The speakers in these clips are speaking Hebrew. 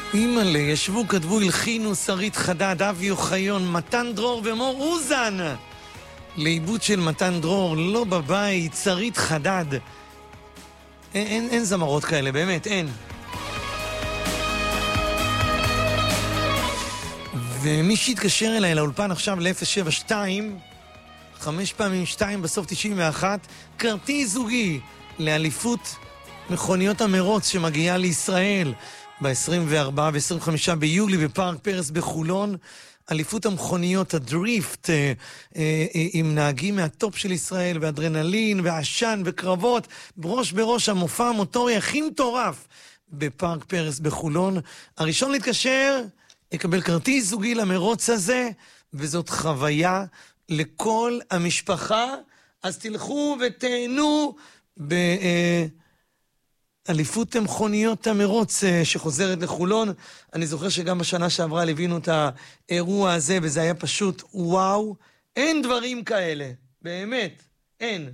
אימא'לה, ישבו, כתבו, הלחינו, שרית חדד, אבי אוחיון, מתן דרור ומור אוזן. לעיבוד של מתן דרור, לא בבית, שרית חדד. אין זמרות כאלה, באמת, אין. ומי שהתקשר אליי לאולפן עכשיו ל-072, 5 פעמים 2 בסוף 91, כרטיס זוגי לאליפות מכוניות המרוץ שמגיעה לישראל ב-24 ו-25 ביולי בפארק פרס בחולון. אליפות המכוניות, הדריפט, עם נהגים מהטופ של ישראל, ואדרנלין, ועשן, וקרבות, בראש המופע המוטורי הכי מטורף בפארק פרס בחולון. הראשון להתקשר יקבל כרטיס זוגי למרוץ הזה, וזאת חוויה לכל המשפחה. אז תלכו ותהנו אליפות מכוניות המרוץ שחוזרת לחולון. אני זוכר שגם בשנה שעברה ליווינו את האירוע הזה, וזה היה פשוט וואו. אין דברים כאלה, באמת, אין.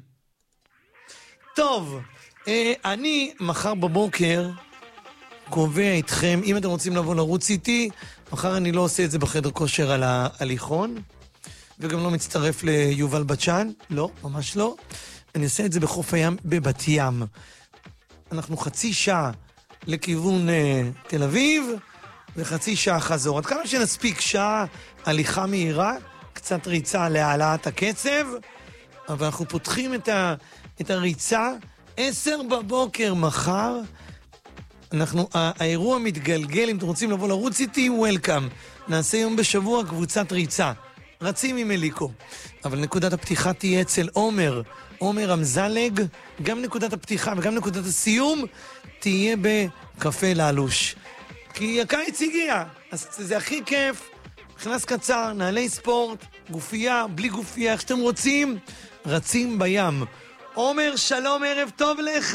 טוב, אני מחר בבוקר קובע איתכם, אם אתם רוצים לבוא לרוץ איתי, מחר אני לא עושה את זה בחדר כושר על ההליכון, וגם לא מצטרף ליובל בצ'אן, לא, ממש לא. אני עושה את זה בחוף הים בבת ים. אנחנו חצי שעה לכיוון תל אביב, וחצי שעה חזור. עד כמה שנספיק שעה הליכה מהירה, קצת ריצה להעלאת הקצב, אבל אנחנו פותחים את הריצה 10 בבוקר מחר. האירוע מתגלגל, אם אתם רוצים לבוא לרוץ איתי, וולקאם. נעשה יום בשבוע קבוצת ריצה. רצים עם אליקו. אבל נקודת הפתיחה תהיה אצל עומר אמזלג, גם נקודת הפתיחה וגם נקודת הסיום תהיה בקפה ללוש. כי הקיץ הגיע, אז זה הכי כיף. מכנס קצר, נעלי ספורט, גופייה, בלי גופייה, איך שאתם רוצים, רצים בים. עומר, שלום, ערב טוב לך.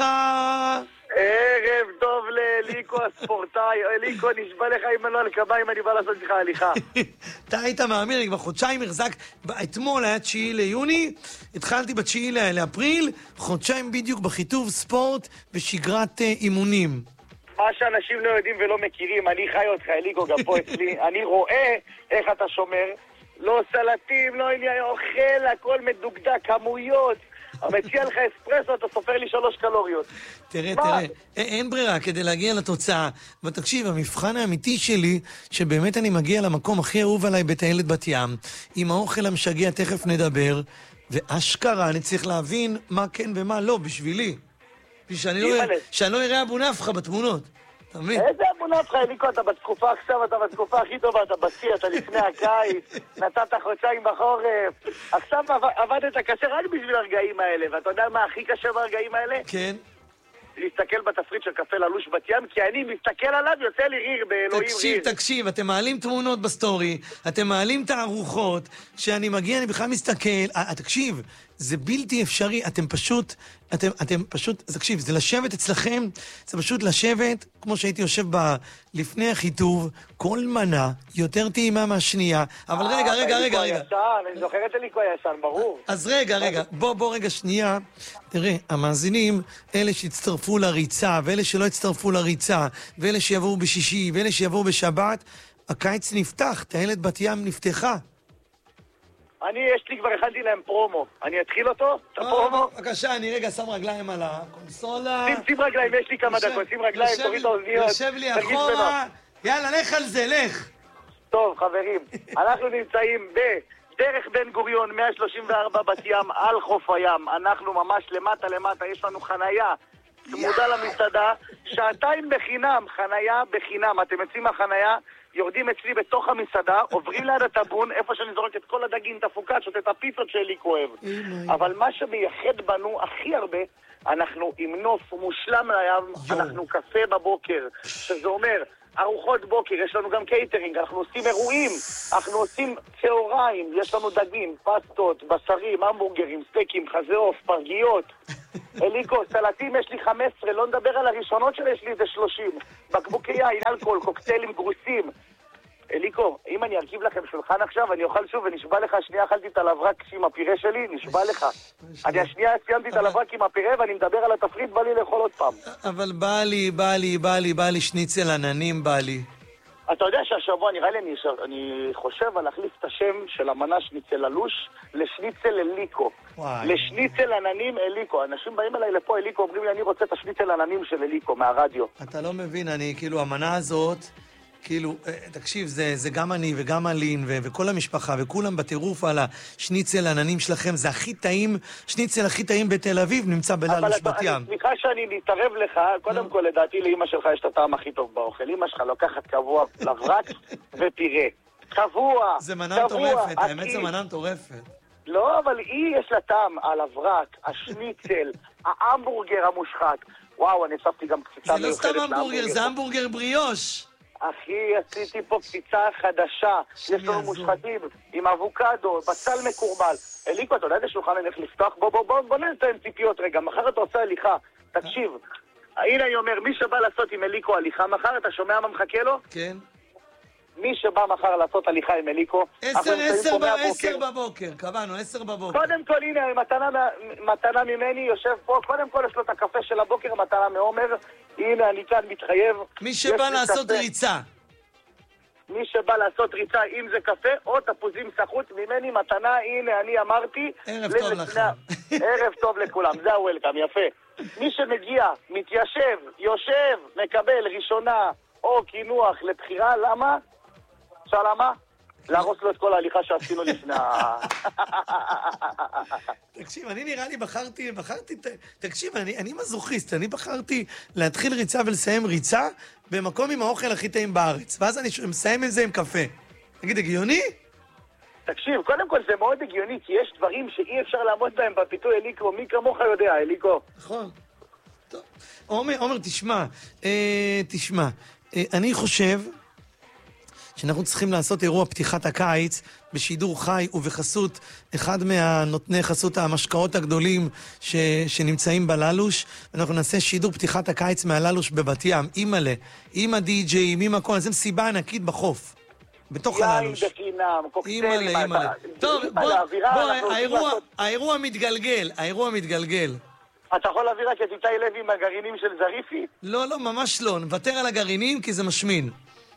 ערב טוב לאליקו הספורטאי. אליקו, נשבע לך אם אני לא על קביים, אני בא לעשות לך הליכה. אתה היית מאמין, כבר חודשיים החזק. אתמול היה 9 ליוני, התחלתי ב9 לאפריל, חודשיים בדיוק בחיתוב ספורט ושגרת אימונים. מה שאנשים לא יודעים ולא מכירים, אני חי אותך, אליקו, גם פה אצלי. אני רואה איך אתה שומר, לא סלטים, לא עניין, אוכל, הכל מדוקדק, כמויות. מציע לך אספרסו, אתה סופר לי 3 קלוריות. תראה, אין ברירה כדי להגיע לתוצאה. ותקשיב, המבחן האמיתי שלי, שבאמת אני מגיע למקום הכי אהוב עליי בטיילת בת ים, עם האוכל המשגע, תכף נדבר, ואשכרה אני צריך להבין מה כן ומה לא בשבילי. שאני לא אראה אבו נפחה בתמונות. איזה אבו נפחה, אליקו, אתה בתקופה עכשיו, אתה בתקופה הכי טובה, אתה בשיא, אתה לפני הקיץ, נתת חודשיים בחורף, עכשיו עבדת קשה רק בשביל הרגעים האלה, ואתה יודע מה הכי קשה ברגעים האלה? כן. להסתכל בתפריט של קפה ללוש בת ים, כי אני מסתכל עליו, יוצא לי ריר באלוהים ריר. תקשיב, אתם מעלים תמונות בסטורי, אתם מעלים תערוכות, כשאני מגיע אני בכלל מסתכל, תקשיב, זה בלתי אפשרי, אתם פשוט, תקשיב, זה לשבת אצלכם, זה פשוט לשבת, כמו שהייתי יושב לפני החיתוב, כל מנה יותר טעימה מהשנייה, אבל רגע. אני זוכר את אליקו הישן, ברור. אז רגע, בוא רגע שנייה, תראה, המאזינים, אלה שהצטרפו לריצה, ואלה שלא הצטרפו לריצה, ואלה שיבואו בשישי, ואלה שיבואו בשבת, הקיץ נפתח, טיילת בת ים נפתחה. יש לי כבר הכנתי להם פרומו. אני אתחיל אותו? את הפרומו? בבקשה, אני רגע שם רגליים על הקונסולה. שים רגליים, יש לי כמה דקות. שים רגליים, תוריד את האוזניות. יושב לי אחורה. יאללה, לך על זה, לך. טוב, חברים. אנחנו נמצאים בדרך בן גוריון, 134 בת ים, על חוף הים. אנחנו ממש למטה, יש לנו חנייה. צמודה למסעדה. 2 בחינם, חנייה בחינם. אתם יוצאים מהחנייה, יורדים אצלי בתוך המסעדה, עוברים ליד הטבון, איפה שאני זורק את כל הדגים, את הפוקצ'ות, את הפיצות שלי כואב. אבל מה שמייחד בנו הכי הרבה, אנחנו עם נוף מושלם לים, אנחנו קפה בבוקר, שזה אומר, ארוחות בוקר, יש לנו גם קייטרינג, אנחנו עושים אירועים, אנחנו עושים צהריים, יש לנו דגים, פסטות, בשרים, המבורגרים, סטייקים, חזה עוף, פרגיות. אליקו, סלטים יש לי 15, לא נדבר על הראשונות שיש לי, זה 30. בקבוקי יין, אלכוהול, קוקטיילים גרוסים. אליקו, אם אני ארכיב לכם שולחן עכשיו, אני אוכל שוב ונשבע לך, השנייה אכלתי את הלברק עם הפירה שלי, נשבע לך. אני השנייה סיימתי את הלברק עם הפירה ואני מדבר על התפריט, בא לי לאכול עוד פעם. אבל בא לי שניצל עננים, בא לי. אתה יודע שהשבוע נראה לי, אני חושב על להחליף את השם של המנה שניצל ללוש לשניצל אליקו. לשניצל עננים אליקו. אנשים באים אליי לפה, אליקו, אומרים לי, אני רוצה את השניצל עננים של אליקו מהרדיו. אתה לא מבין, אני, כאילו, המנה הזאת, כאילו, תקשיב, זה גם אני וגם אלין וכל המשפחה, וכולם בטירוף על השניצל עננים שלכם, זה הכי טעים, שניצל הכי טעים בתל אביב, נמצא בללוש בת ים. אבל סליחה שאני מתערב לך, קודם כל, לדעתי לאמא שלך יש את הטעם הכי טוב באוכל. אמא שלך לוקחת קבוע לברק ופירה. קבוע, זה מנה מטורפת, האמת זה מנה מטורפת. לא, אבל היא יש לה טעם על הברק, השניצל, ההמבורגר המושחת. וואו, אני אספתי גם קציצה מיוחדת. זה לא סתם המבורגר, זה המבורגר בריאוש. אחי, עשיתי פה קציצה חדשה. יש לנו מושחתים עם אבוקדו, בצל מקורבל. אליקו, אתה יודע איזה שולחן אני הולך לפתוח? בוא נתן ציפיות רגע, מחר אתה עושה הליכה. תקשיב, הנה אני אומר, מי שבא לעשות עם אליקו הליכה מחר, אתה שומע מה מחכה לו? כן. מי שבא מחר לעשות הליכה עם אליקו, 10 בבוקר, קבענו, 10 בבוקר. קודם כל, הנה, מתנה ממני, יושב פה, קודם כל יש לו את הקפה של הבוקר, מתנה מעומר, הנה, אני כאן מתחייב. מי שבא לעשות ריצה. מי שבא לעשות ריצה, אם זה קפה או תפוזים סחוט, ממני מתנה, הנה, אני אמרתי. ערב טוב לכם. ערב טוב לכולם, זה הוולקאם, יפה. מי שמגיע, מתיישב, יושב, מקבל ראשונה או כינוח לבחירה, למה? למה? להרוס לו את כל ההליכה שעשינו לפני תקשיב, אני נראה לי בחרתי, תקשיב, אני מזוכיסט, אני בחרתי להתחיל ריצה ולסיים ריצה במקום עם האוכל הכי טעים בארץ, ואז אני מסיים את זה עם קפה. תגיד, הגיוני? תקשיב, קודם כל זה מאוד הגיוני, כי יש דברים שאי אפשר לעמוד בהם בפיתוי אליקו, מי כמוך יודע, אליקו? נכון. טוב. עומר, תשמע, אני חושב שאנחנו צריכים לעשות אירוע פתיחת הקיץ בשידור חי ובחסות אחד מהנותני חסות המשקאות הגדולים שנמצאים בללוש. אנחנו נעשה שידור פתיחת הקיץ מהללוש בבת ים, אימאלה, עם הדי-ג'יים, עם הכל, זה מסיבה ענקית בחוף, בתוך הללוש. יין בחינם, קוקטיילים. אימאלה. טוב, בוא, האירוע מתגלגל. אתה יכול להביא רק את איתי לוי עם הגרעינים של זריפי? לא, ממש לא. נוותר על הגרעינים כי זה משמין.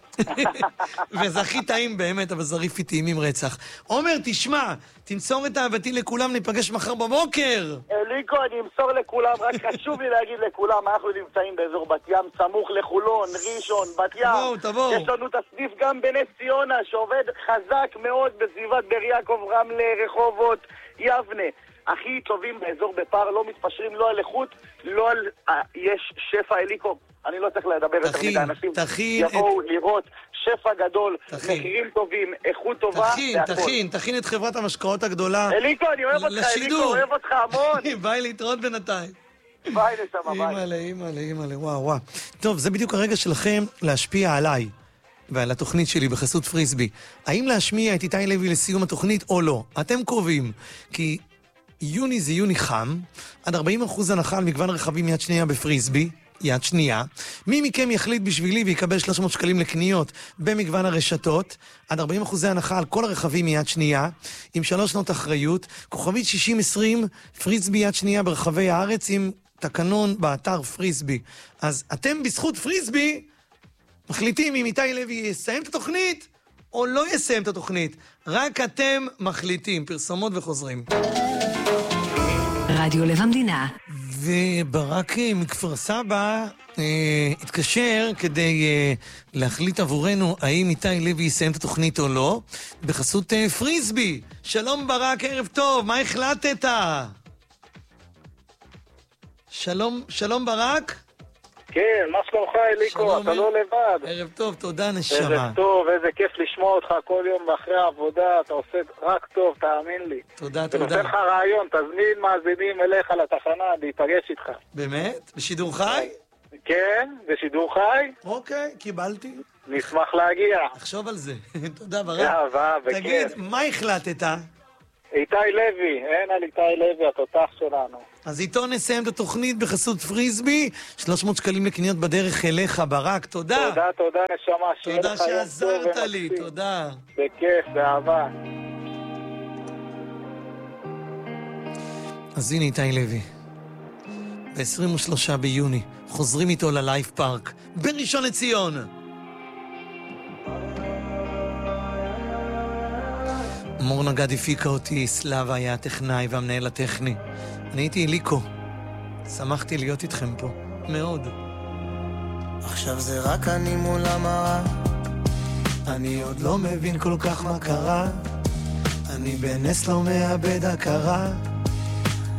וזה הכי טעים באמת, אבל זריפי טעימים רצח. עומר, תשמע, תמסור את אהבתי לכולם, ניפגש מחר בבוקר. אליקו, אני אמסור לכולם, רק חשוב לי להגיד לכולם, אנחנו נמצאים באזור בת ים, סמוך לחולון, ראשון, בת ים. תבואו. יש לנו את הסניף גם בנס ציונה, שעובד חזק מאוד בסביבת באר יעקב, רמלה, רחובות, יבנה. הכי טובים באזור בפאר, לא מתפשרים לא על איכות, לא על... יש שפע אליקו. אני לא צריך לדבר יותר מדי אנשים. יבואו לראות שפע גדול, מחירים טובים, איכות טובה. תכין את חברת המשקאות הגדולה. אליקו, אני אוהב אותך, אליקו, אוהב אותך המון. ביי, להתראות בינתיים. ביי נשמה, ביי. אימא'לה, וואו. טוב, זה בדיוק הרגע שלכם להשפיע עליי ועל התוכנית שלי בחסות פריסבי. האם להשמיע את איתי לוי לסיום התוכנית או לא? אתם קובעים, כי יוני זה יוני חם, עד 40% הנחה על מגוון רכבים יד שנייה בפריסבי, יד שנייה. מי מכם יחליט בשבילי ויקבל 300 שקלים לקניות במגוון הרשתות, עד 40% הנחה על כל הרכבים מיד שנייה, עם 3 שנות אחריות, כוכבית 6020, פריסבי יד שנייה ברחבי הארץ, עם תקנון באתר פריסבי. אז אתם בזכות פריסבי מחליטים אם איתי לוי יסיים את התוכנית או לא יסיים את התוכנית. רק אתם מחליטים. פרסומות וחוזרים. רדיו לב המדינה. וברק מכפר סבא התקשר כדי להחליט עבורנו האם איתי לוי יסיים את התוכנית או לא, בחסות פריסבי. שלום ברק, ערב טוב, מה החלטת? שלום ברק? כן, מה שלומך אליקו? אתה לא לבד. ערב טוב, תודה נשמה. ערב טוב, איזה כיף לשמוע אותך כל יום אחרי העבודה, אתה עושה רק טוב, תאמין לי. תודה. ונותן לך רעיון, תזמין מאזינים אליך לתחנה, להיפגש איתך. באמת? בשידור חי? כן, בשידור חי. אוקיי, קיבלתי. נשמח להגיע. תחשוב על זה. תודה ברק. באהבה, בכיף. תגיד, מה החלטת? איתי לוי, אין על איתי לוי, התותח שלנו. אז איתו נסיים את התוכנית בחסות פריסבי, 300 שקלים לקניות בדרך אליך, ברק, תודה. תודה נשמה. תודה שעזרת לי, תודה. בכיף, באהבה. אז הנה איתי לוי, ב-23 ביוני, חוזרים איתו ללייף פארק, בראשון לציון. אמור נגד הפיקה אותי, סלאבה היה הטכנאי והמנהל הטכני. אני הייתי אליקו. שמחתי להיות איתכם פה. מאוד. עכשיו זה רק אני מול המראה. אני עוד לא מבין כל כך מה קרה. אני בנס לא מאבד הכרה.